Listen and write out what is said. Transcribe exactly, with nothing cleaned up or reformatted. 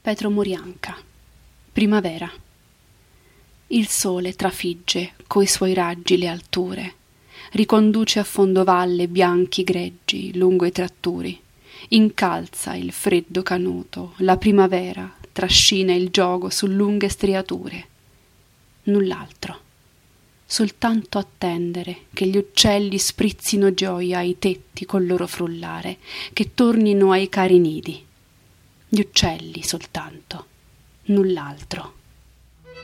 Petro Murianca. Primavera. Il sole trafigge coi suoi raggi le alture, riconduce a fondovalle bianchi greggi lungo i tratturi, incalza il freddo canuto, la primavera trascina il giogo su lunghe striature. Null'altro, soltanto attendere che gli uccelli sprizzino gioia ai tetti col loro frullare, che tornino ai cari nidi. Gli uccelli soltanto, null'altro.